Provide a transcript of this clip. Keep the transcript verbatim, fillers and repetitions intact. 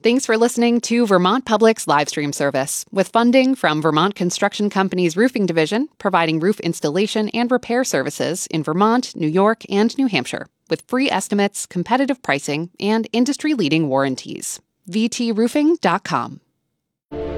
Thanks for listening to Vermont Public's live stream service, with funding from Vermont Construction Company's Roofing Division, providing roof installation and repair services in Vermont, New York, and New Hampshire, with free estimates, competitive pricing, and industry-leading warranties. v t roofing dot com.